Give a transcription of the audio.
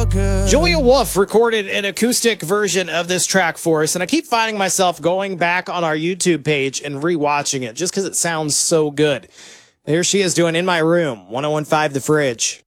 good. Julia Wolf recorded an acoustic version of this track for us, and I keep finding myself going back on our YouTube page and rewatching it just because it sounds so good. Here she is doing In My Room, 1015 The Fridge.